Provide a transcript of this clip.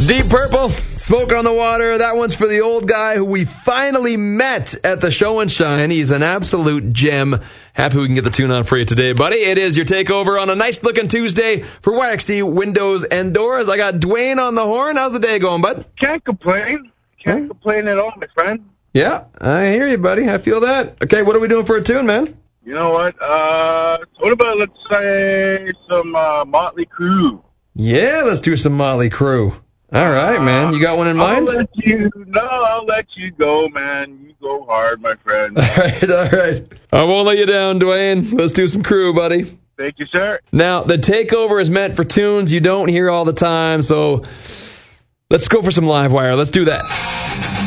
Deep Purple, Smoke on the Water. That one's for the old guy who we finally met at the Show and Shine. He's an absolute gem. Happy we can get the tune on for you today, buddy. It is your takeover on a nice-looking Tuesday for YXC Windows and Doors. I got Dwayne on the horn. How's the day going, bud? Can't complain. Can't complain at all, my friend. Yeah, I hear you, buddy. I feel that. Okay, what are we doing for a tune, man? You know what? What about, let's say, some Motley Crue? Yeah, let's do some Motley Crue. All right, man. You got one in mind? I'll let you go, man. You go hard, my friend. All right. I won't let you down, Dwayne. Let's do some Crue, buddy. Thank you, sir. Now, the takeover is meant for tunes you don't hear all the time, so let's go for some Livewire. Let's do that.